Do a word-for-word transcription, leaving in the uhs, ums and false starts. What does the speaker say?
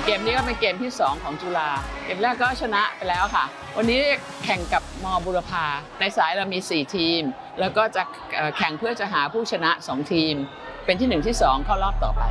เกมนี้ก็เป็นเกมที่สองของจุฬาเกมแรกก็ชนะไปแล้วค่ะวันนี้แข่งกับม.บุรพาในสายเรามีสี่ทีมแล้วก็จะแข่งเพื่อจะหาผู้ชนะสองทีมเป็นที่หนึ่งที่สองเข้ารอบต่อไป